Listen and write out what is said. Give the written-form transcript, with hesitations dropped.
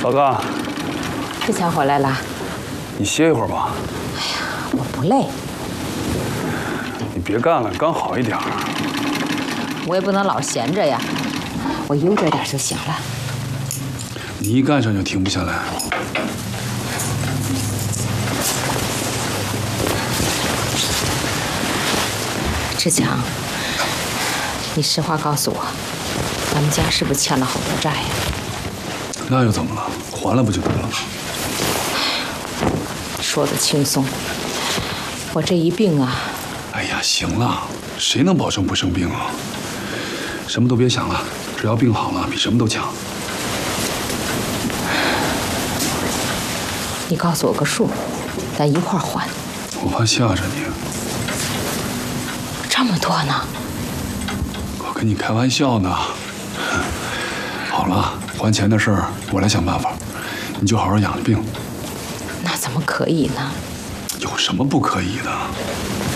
老哥， 志强回来了。 你歇一会儿吧。 哎呀，我不累。 你别干了，刚好一点。 我也不能老闲着呀，我悠着点就行了。 你一干上就停不下来。 志强，你实话告诉我，咱们家是不是欠了好多债呀？ 那又怎么了？还了不就得了？ 说的轻松，我这一病啊…… 哎呀，行了，谁能保证不生病啊？什么都别想了，只要病好了，比什么都强。 你告诉我个数，咱一块儿还。 我怕吓着你。 这么多呢？ 我跟你开玩笑呢。好了，还钱的事儿我来想办法，你就好好养着病。 那怎么可以呢？ 有什么不可以的？